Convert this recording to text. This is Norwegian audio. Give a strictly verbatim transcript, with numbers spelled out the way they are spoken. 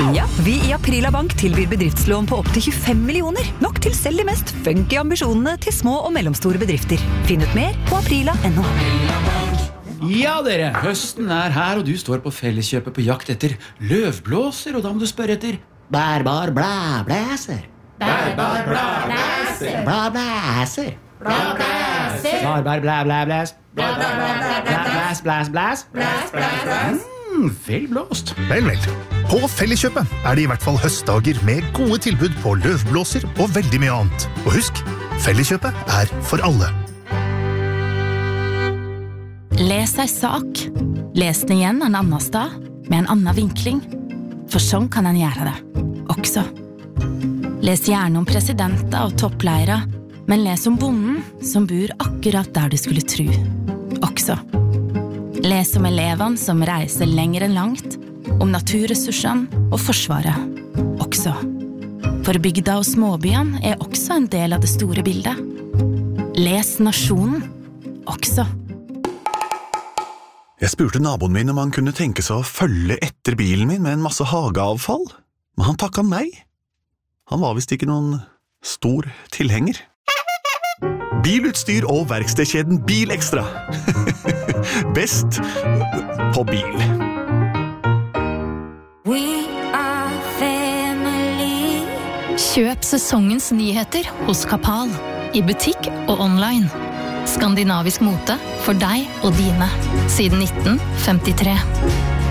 Ja, vi i Aprila Bank tilbyr bedriftslån på opp til tjuefem millioner. Nok til selv de mest funky ambisjonene til små og mellomstore bedrifter. Finn ut mer på aprila punktum no. Ja, dere, høsten er her, og du står på Felleskjøpet på jakt etter løvblåser, og da må du spørre etter bærbar blæblæser. Bærbar blæblæser. Blæblæser. Blæblæser. Bærbar blæblæblæs. Blæs, blæs, blæs. Blæs, blæs, blæs. Mm, vel blåst. Vel, vel. På Felleskjøpet er det i hvert fall høstdager med gode tilbud på løvblåser og veldig mye annet. Og husk, Felleskjøpet er for alle. Les ei sak. Les den igjen en annen sted, med en annen vinkling. For sånn kan en gjøre det, også. Les gjerne om presidenter og toppleire, men les om bonden som bor akkurat der du skulle tro, også. Les om elevene som reiser lenger enn langt, om naturressursene og forsvaret, også. For bygda og småbyen er også en del av det store bildet. Les nasjonen, også. Jeg spurte naboen min om han kunne tenke seg å følge etter bilen min med en masse hageavfall, men han takket nei. Han var vist ikke noen stor tilhenger. Bilutstyr og verkstedkjeden Bilekstra. Best på bil. We are family. Kjøp sesongens nyheter hos Kapal, i butikk og online. Skandinavisk mote for deg og dine, siden nitten femtitre.